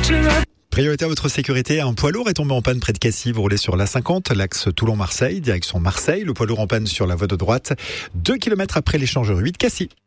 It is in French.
Priorité à votre sécurité, un poids lourd est tombé en panne près de Cassis. Vous roulez sur l'A50, l'axe Toulon-Marseille, direction Marseille. Le poids lourd en panne sur la voie de droite, 2 km après l'échangeur 8 Cassis.